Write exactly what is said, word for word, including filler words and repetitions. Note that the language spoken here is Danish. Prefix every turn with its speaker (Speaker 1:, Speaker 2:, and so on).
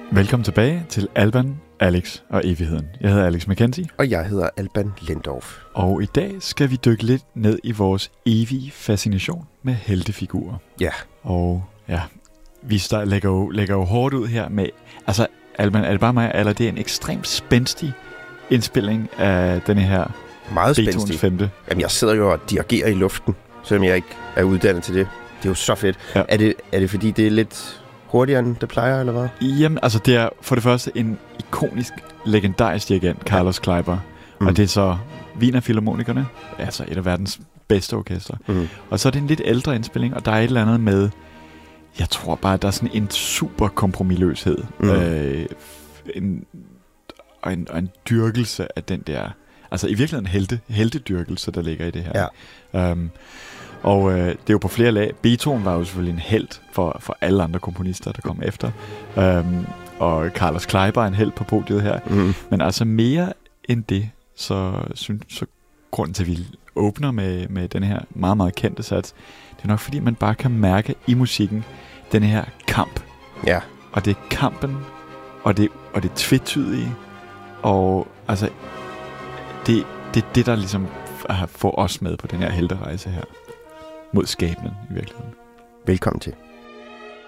Speaker 1: Velkommen tilbage til Alban, Alex og Evigheden. Jeg hedder Alex McKenzie.
Speaker 2: Og jeg hedder Alban Lindorf.
Speaker 1: Og i dag skal vi dykke lidt ned i vores evige fascination med heltefigurer.
Speaker 2: Ja.
Speaker 1: Og ja, vi start, lægger, jo, lægger jo hårdt ud her med... Altså, Alban, er det bare mig, eller det er en ekstremt spændstig indspilling af denne her
Speaker 2: Meget
Speaker 1: Beethovens
Speaker 2: spændstig.
Speaker 1: femte.
Speaker 2: Jamen, jeg sidder jo og dirigerer i luften, selvom jeg ikke er uddannet til det. Det er jo så fedt.
Speaker 1: Ja.
Speaker 2: Er, det, er det fordi, det er lidt hurtigere, end det plejer, eller hvad?
Speaker 1: Jamen, altså det er for det første en ikonisk, legendarisk dirigent, Carlos Kleiber. Mm. Og det er så Wiener Philharmonikerne, altså et af verdens bedste orkester.
Speaker 2: Mm.
Speaker 1: Og så er det en lidt ældre indspilling, og der er et eller andet med, jeg tror bare, at der er sådan en super kompromisløshed. Mm. Øh, en, og, en, og en dyrkelse af den der, altså i virkeligheden en helte, heltedyrkelse, der ligger i det her. Ja. Um, og øh, det er jo på flere lag. Beethoven var jo selvfølgelig en helt for, for alle andre komponister, der kom efter. Um, og Carlos Kleiber er en helt på podiet her. Mm. Men altså mere end det, så synes så grunden til, at vi åbner med, med den her meget, meget kendte sats, det er nok fordi, man bare kan mærke i musikken den her kamp.
Speaker 2: Ja. Og
Speaker 1: det er kampen, og det, og det tvetydige, og altså, det, det er det, der ligesom får os med på den her helterejse her. Mod skabningen i virkeligheden.
Speaker 2: Velkommen til.